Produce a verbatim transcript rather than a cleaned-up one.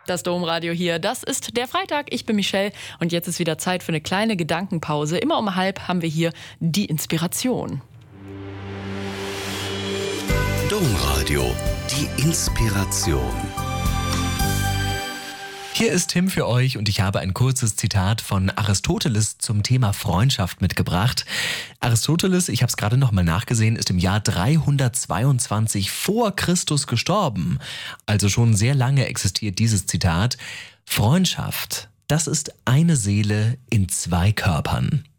Das Domradio hier. Das ist der Freitag. Ich bin Michelle und jetzt ist wieder Zeit für eine kleine Gedankenpause. Immer um halb haben wir hier die Inspiration. Domradio, die Inspiration. Hier ist Tim für euch und ich habe ein kurzes Zitat von Aristoteles zum Thema Freundschaft mitgebracht. Aristoteles, ich habe es gerade noch mal nachgesehen, ist im Jahr dreihundertzweiundzwanzig vor Christus gestorben. Also schon sehr lange existiert dieses Zitat. Freundschaft, das ist eine Seele in zwei Körpern.